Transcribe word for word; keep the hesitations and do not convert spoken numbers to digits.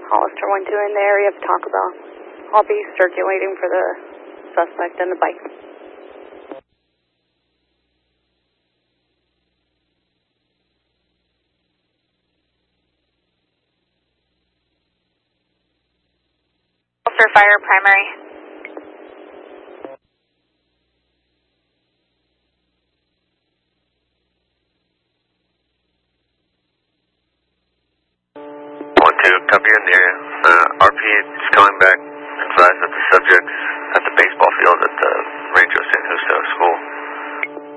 Hollister one two in the area of Taco Bell. I'll be circulating for the suspect and the bike. Hollister Fire Primary. one two, copy in the area. Uh, R P is coming back. Advise that the subject's at the baseball field at the